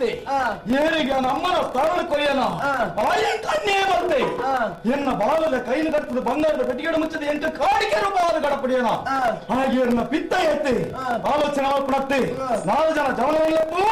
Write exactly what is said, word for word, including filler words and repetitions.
ಬರ್ತೆ ಏನಿಗೆ ನಮ್ಮನ ಸ್ಥಾನ ಕೊಯ್ಯನ ಕಣ್ಣೇ ಬರ್ತೆ ಎನ್ನ ಬಾಲದ ಕೈಲು ಕಟ್ಟದ ಬಂಗಾರದ ಕಟ್ಟಿಗೆ ಮುಚ್ಚದೆ ಎಂಟು ಕಾಡಿಗೆ ರೂಪವಾದ ಗಡಪಡಿಯನ ಹಾಗೆ ಪಿತ್ತ ಎತ್ತೆ ಆಲೋಚನೆ ಪಡತ್ತೆ ನಾಲ್ಕು ಜನ ಜವನವಿಲ್ಲಪ್ಪು